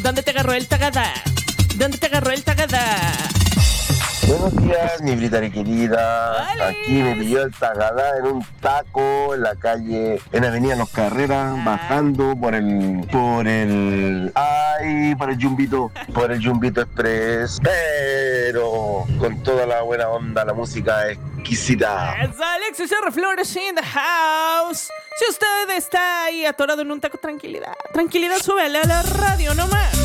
¿Dónde te agarró el tagada? ¿Dónde te agarró el tagada? Buenos días, mi Britari querida. ¡Alex! Aquí me pilló el Tagadá en un taco en la calle, en Avenida Los Carreras, bajando por el por el Jumbito Express, pero con toda la buena onda, la música exquisita. Es Alexis R. Flores in the house. Si usted está ahí atorado en un taco, tranquilidad, súbele a la radio nomás.